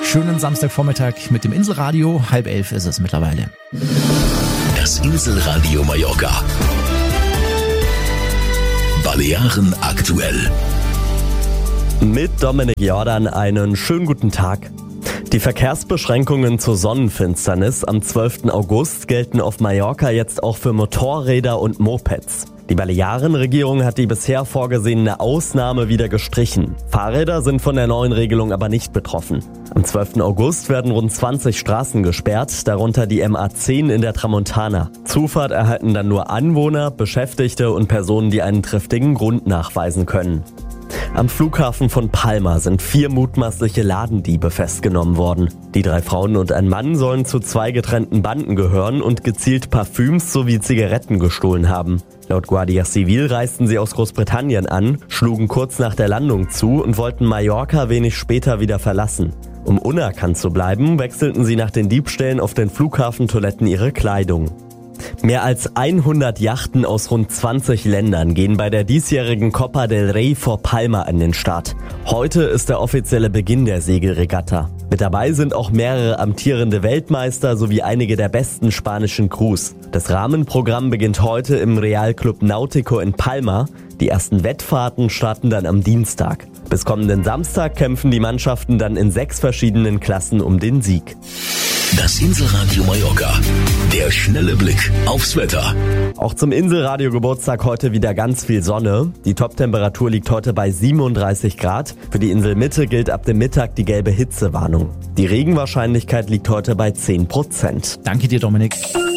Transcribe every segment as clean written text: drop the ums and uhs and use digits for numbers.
Schönen Samstagvormittag mit dem Inselradio. 10:30 ist es mittlerweile. Das Inselradio Mallorca. Balearen aktuell. Mit Dominik Jordan einen schönen guten Tag. Die Verkehrsbeschränkungen zur Sonnenfinsternis am 12. August gelten auf Mallorca jetzt auch für Motorräder und Mopeds. Die Balearenregierung hat die bisher vorgesehene Ausnahme wieder gestrichen. Fahrräder sind von der neuen Regelung aber nicht betroffen. Am 12. August werden rund 20 Straßen gesperrt, darunter die MA10 in der Tramontana. Zufahrt erhalten dann nur Anwohner, Beschäftigte und Personen, die einen triftigen Grund nachweisen können. Am Flughafen von Palma sind 4 mutmaßliche Ladendiebe festgenommen worden. Die 3 Frauen und ein Mann sollen zu 2 getrennten Banden gehören und gezielt Parfüms sowie Zigaretten gestohlen haben. Laut Guardia Civil reisten sie aus Großbritannien an, schlugen kurz nach der Landung zu und wollten Mallorca wenig später wieder verlassen. Um unerkannt zu bleiben, wechselten sie nach den Diebstählen auf den Flughafentoiletten ihre Kleidung. Mehr als 100 Yachten aus rund 20 Ländern gehen bei der diesjährigen Copa del Rey vor Palma an den Start. Heute ist der offizielle Beginn der Segelregatta. Mit dabei sind auch mehrere amtierende Weltmeister sowie einige der besten spanischen Crews. Das Rahmenprogramm beginnt heute im Real Club Náutico in Palma. Die ersten Wettfahrten starten dann am Dienstag. Bis kommenden Samstag kämpfen die Mannschaften dann in 6 verschiedenen Klassen um den Sieg. Das Inselradio Mallorca. Der schnelle Blick aufs Wetter. Auch zum Inselradio-Geburtstag heute wieder ganz viel Sonne. Die Toptemperatur liegt heute bei 37 Grad. Für die Inselmitte gilt ab dem Mittag die gelbe Hitzewarnung. Die Regenwahrscheinlichkeit liegt heute bei 10%. Danke dir, Dominik.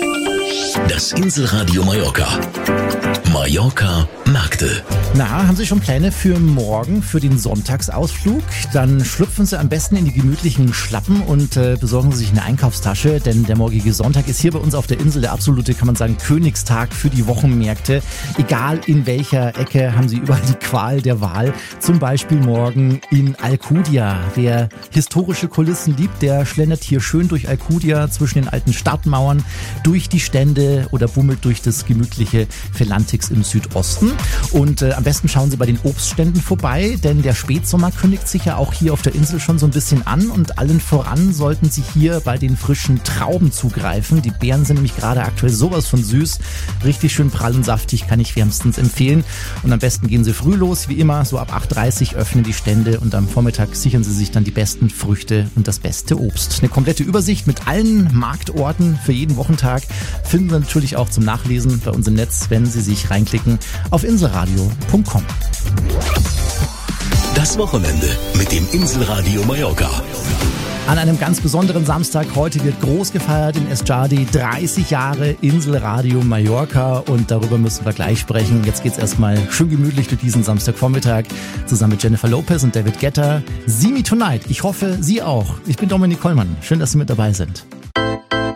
Das Inselradio Mallorca. Mallorca Märkte. Na, haben Sie schon Pläne für morgen, für den Sonntagsausflug? Dann schlüpfen Sie am besten in die gemütlichen Schlappen und besorgen Sie sich eine Einkaufstasche, denn der morgige Sonntag ist hier bei uns auf der Insel der absolute, kann man sagen, Königstag für die Wochenmärkte. Egal in welcher Ecke, haben Sie überall die Qual der Wahl. Zum Beispiel morgen in Alcudia. Wer historische Kulissen liebt, der schlendert hier schön durch Alcudia zwischen den alten Stadtmauern, durch die Stände oder bummelt durch das gemütliche Felantix im Südosten. Und am besten schauen Sie bei den Obstständen vorbei, denn der Spätsommer kündigt sich ja auch hier auf der Insel schon so ein bisschen an und allen voran sollten Sie hier bei den frischen Trauben zugreifen. Die Beeren sind nämlich gerade aktuell sowas von süß, richtig schön prall und saftig, kann ich wärmstens empfehlen. Und am besten gehen Sie früh los, wie immer, so ab 8:30 öffnen die Stände und am Vormittag sichern Sie sich dann die besten Früchte und das beste Obst. Eine komplette Übersicht mit allen Marktorten für jeden Wochentag finden Sie natürlich auch zum Nachlesen bei uns im Netz, wenn Sie sich reinklicken auf inselradio.com. Das Wochenende mit dem Inselradio Mallorca. An einem ganz besonderen Samstag heute wird groß gefeiert in Estjadi, 30 Jahre Inselradio Mallorca und darüber müssen wir gleich sprechen. Jetzt geht's erstmal schön gemütlich durch diesen Samstagvormittag zusammen mit Jennifer Lopez und David Guetta. See Me Tonight. Ich hoffe, Sie auch. Ich bin Dominik Kollmann. Schön, dass Sie mit dabei sind.